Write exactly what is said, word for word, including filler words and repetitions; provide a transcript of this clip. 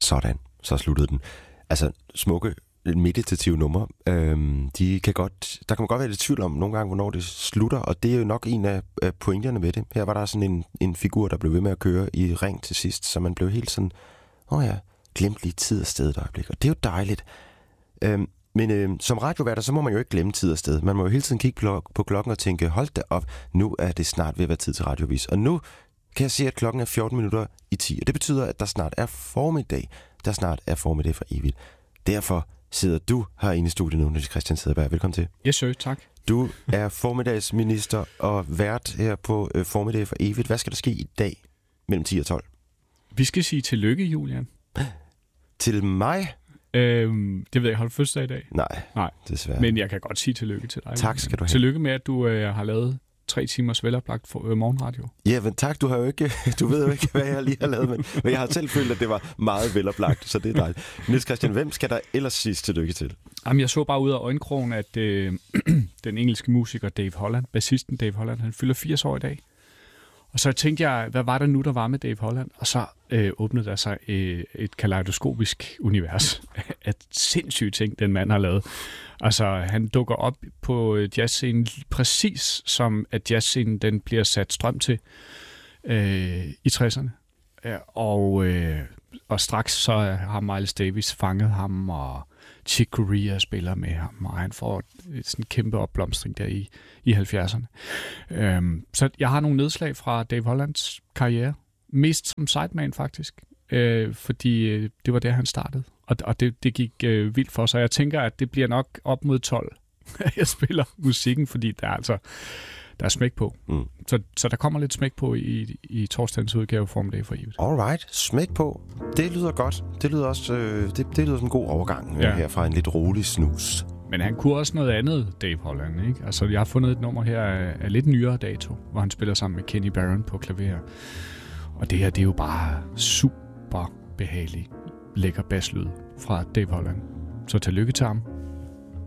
Sådan, så sluttede den. Altså, smukke, meditative numre, øhm, de kan godt, der kan man godt være lidt tvivl om nogle gange, hvornår det slutter, og det er jo nok en af, af pointerne med det. Her var der sådan en, en figur, der blev ved med at køre i ring til sidst, så man blev helt sådan, åh oh ja, glemt lige tid og sted et øjeblik, og det er jo dejligt. Øhm, men øhm, som radioværter, så må man jo ikke glemme tid og sted. Man må jo hele tiden kigge på, på klokken og tænke, hold da op, nu er det snart ved at være tid til radiovis. Og nu kan jeg se, at klokken er fjorten minutter i ti, og det betyder, at der snart er formiddag. Der snart er formiddag for evigt. Derfor sidder du herinde i studiet nu, Niels Christian Cederberg. Velkommen til. Yes, sir, tak. Du er formiddagsminister og vært her på øh, Formiddag for evigt. Hvad skal der ske i dag mellem ti og tolv? Vi skal sige tillykke, Julian. Til mig? Øhm, det ved jeg, har du fødselsdag i dag? Nej, Nej, desværre. men jeg kan godt sige tillykke til dig. Tak skal du have. Tillykke med, at du øh, har lavet tre timers veloplagt for, øh, morgenradio. Ja, men tak. Du har jo ikke, du ved jo ikke, hvad jeg lige har lavet, men, men jeg har selv følt, at det var meget veloplagt, så det er dejligt. Niels Christian, hvem skal der ellers siges tillykke til? Jamen, jeg så bare ud af øjenkrogen, at øh, den engelske musiker Dave Holland, bassisten Dave Holland, han fylder firs år i dag. Og så tænkte jeg, hvad var der nu, der var med Dave Holland? Og så øh, åbnede der sig øh, et kaleidoskopisk univers af sindssyge ting, den mand har lavet. Altså, han dukker op på jazzscenen præcis som, at jazzscenen den bliver sat strøm til øh, i tresserne. Og, øh, og straks så har Miles Davis fanget ham, og Chick Corea spiller med ham, og han får sådan en kæmpe opblomstring der i, i halvfjerdserne. Øhm, så jeg har nogle nedslag fra Dave Hollands karriere. Mest som sideman faktisk, øh, fordi øh, det var der, han startede. Og, og det, det gik øh, vildt for sig. Jeg tænker, at det bliver nok op mod tolv, jeg spiller musikken, fordi der er altså der er smæk på. Mm. Så, så der kommer lidt smæk på i, i torsdagens udgave Formiddag for evigt. Alright, smæk på. Det lyder godt. Det lyder også øh, det, det lyder som en god overgang ja. Her fra en lidt rolig snus. Men han kunne også noget andet, Dave Holland, ikke? Altså, jeg har fundet et nummer her af, af lidt nyere dato, hvor han spiller sammen med Kenny Barron på klaver. Og det her, det er jo bare super behagelig, lækker basslyd fra Dave Holland. Så tillykke til ham.